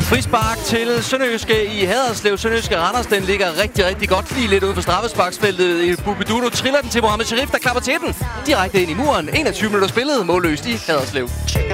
Frispark til Sønderjyske i Haderslev. Sønderjyske Randers, den ligger rigtig, rigtig godt lige lidt ude for straffesparksfeltet. Bubiduno triller den til Mohamed Sharif, der klapper til den. Direkte ind i muren. 21 minutter spillet. Målløst i Haderslev.